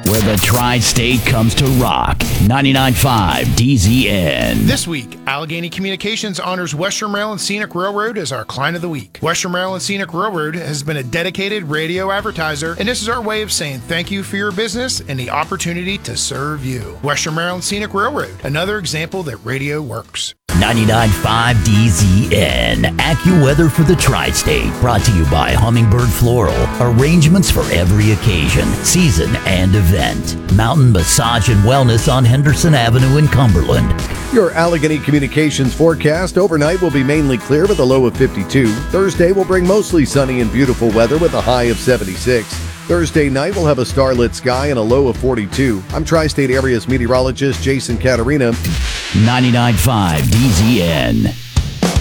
where the Tri-State comes to rock. 99.5 DZN. This week, Allegheny Communications honors Western Maryland Scenic Railroad as our Client of the Week. Western Maryland Scenic Railroad has been a dedicated radio advertiser, and this is our way of saying thank you for your business and the opportunity to serve you. Western Maryland Scenic Railroad, another example that radio works. 99.5 DZN. AccuWeather for the Tri-State. Brought to you by Hummingbird Floral. Arrangements for every occasion, season, and event. Mountain Massage and Wellness on Henderson Avenue in Cumberland. Your Allegheny Communications forecast overnight will be mainly clear with a low of 52. Thursday will bring mostly sunny and beautiful weather with a high of 76. Thursday night will have a starlit sky and a low of 42. I'm Tri-State Area's meteorologist Jason Caterina. 99.5 DZN.